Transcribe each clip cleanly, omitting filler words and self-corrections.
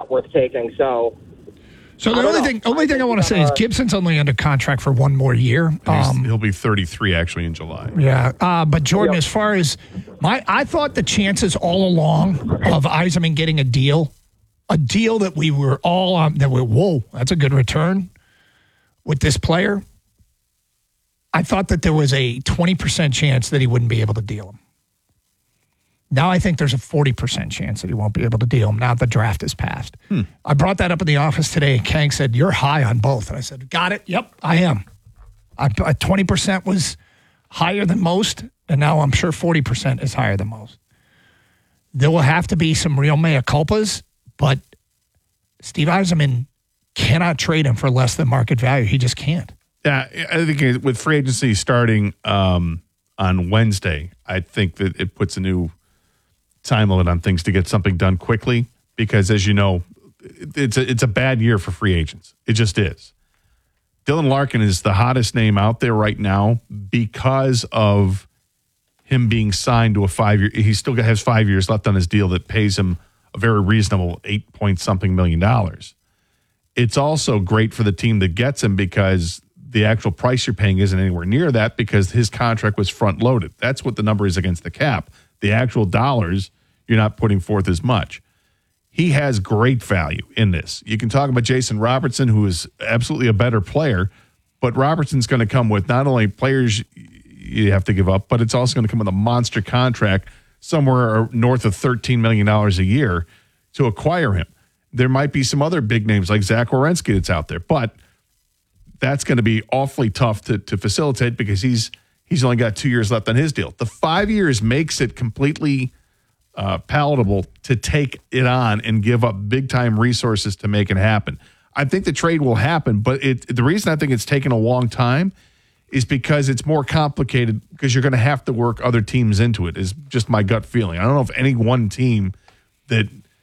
not worth taking. So the only thing I want to say is Gibson's only under contract for one more year. He'll be 33 actually in July. Yeah, but Jordan, as far as I thought the chances all along of Yzerman getting a deal that we were all whoa, that's a good return with this player. I thought that there was a 20% chance that he wouldn't be able to deal him. Now I think there's a 40% chance that he won't be able to deal him now the draft is passed. I brought that up in the office today, and Kank said, "You're high on both." And I said, "Got it. Yep, I am." 20% was higher than most, and now I'm sure 40% is higher than most. There will have to be some real mea culpas, but Steve Yzerman cannot trade him for less than market value. He just can't. Yeah, I think with free agency starting on Wednesday, I think that it puts a new time limit on things to get something done quickly because, as you know, it's a bad year for free agents. It just is. Dylan Larkin is the hottest name out there right now because of him being signed to a 5-year. He still has 5 years left on his deal that pays him a very reasonable $8-point-something million. It's also great for the team that gets him because the actual price you're paying isn't anywhere near that because his contract was front loaded. That's what the number is against the cap. The actual dollars, you're not putting forth as much. He has great value in this. You can talk about Jason Robertson, who is absolutely a better player, but Robertson's going to come with not only players you have to give up, but it's also going to come with a monster contract somewhere north of $13 million a year to acquire him. There might be some other big names like Zach Werenski that's out there, but that's going to be awfully tough to facilitate because he's only got 2 years left on his deal. The 5 years makes it completely palatable to take it on and give up big-time resources to make it happen. I think the trade will happen, but the reason I think it's taken a long time is because it's more complicated because you're going to have to work other teams into it, is just my gut feeling. I don't know if any one team that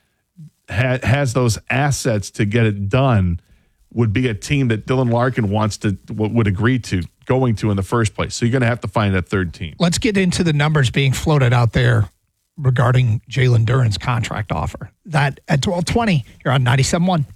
has those assets to get it done would be a team that Dylan Larkin would agree to going to in the first place. So you're going to have to find that third team. Let's get into the numbers being floated out there regarding Jalen Duren's contract offer. That at 12:20, you're on 97.1.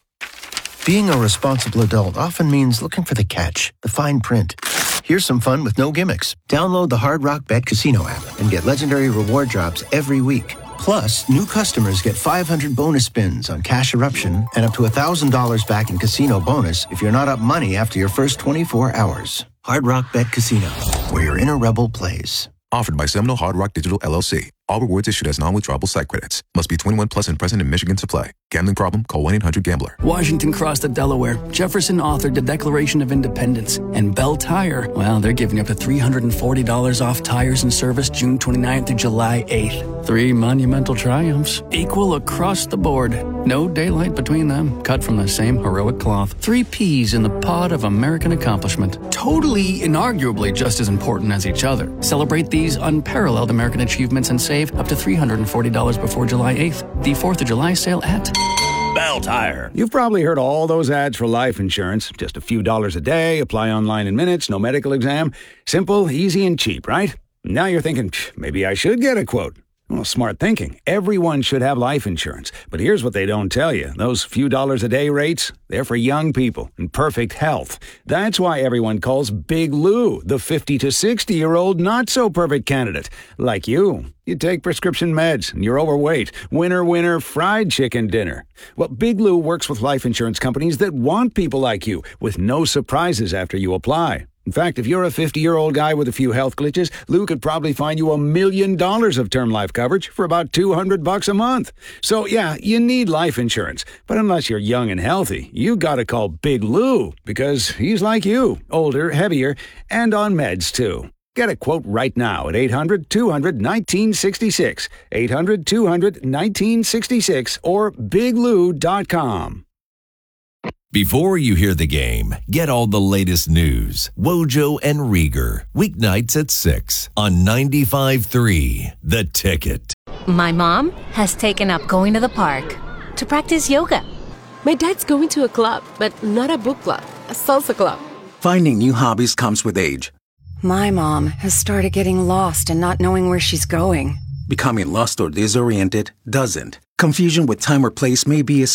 Being a responsible adult often means looking for the catch, the fine print. Here's some fun with no gimmicks. Download the Hard Rock Bet Casino app and get legendary reward drops every week. Plus, new customers get 500 bonus spins on Cash Eruption and up to $1,000 back in casino bonus if you're not up money after your first 24 hours. Hard Rock Bet Casino, where your inner rebel plays. Offered by Seminole Hard Rock Digital LLC. All rewards issued as non-withdrawable site credits. Must be 21 plus and present in Michigan to play. Gambling problem? Call 1-800-GAMBLER. Washington crossed the Delaware. Jefferson authored the Declaration of Independence. And Bell Tire, well, they're giving up to $340 off tires and service June 29th through July 8th. 3 monumental triumphs. Equal across the board. No daylight between them. Cut from the same heroic cloth. 3 peas in the pod of American accomplishment. Totally, inarguably just as important as each other. Celebrate these unparalleled American achievements and save up to $340 before July 8th. The 4th of July sale at Bell Tire. You've probably heard all those ads for life insurance. Just a few dollars a day, apply online in minutes, no medical exam. Simple, easy, and cheap, right? Now you're thinking, maybe I should get a quote. Well, smart thinking. Everyone should have life insurance. But here's what they don't tell you. Those few dollars a day rates, they're for young people in perfect health. That's why everyone calls Big Lou the 50 to 60-year-old not-so-perfect candidate. Like you. You take prescription meds and you're overweight. Winner, winner, fried chicken dinner. Well, Big Lou works with life insurance companies that want people like you with no surprises after you apply. In fact, if you're a 50-year-old guy with a few health glitches, Lou could probably find you $1 million of term life coverage for about $200 a month. So, yeah, you need life insurance. But unless you're young and healthy, you gotta call Big Lou because he's like you, older, heavier, and on meds, too. Get a quote right now at 800-200-1966, 800-200-1966, or biglou.com. Before you hear the game, get all the latest news. Wojo and Rieger, weeknights at 6 on 95.3 The Ticket. My mom has taken up going to the park to practice yoga. My dad's going to a club, but not a book club, a salsa club. Finding new hobbies comes with age. My mom has started getting lost and not knowing where she's going. Becoming lost or disoriented doesn't. Confusion with time or place may be a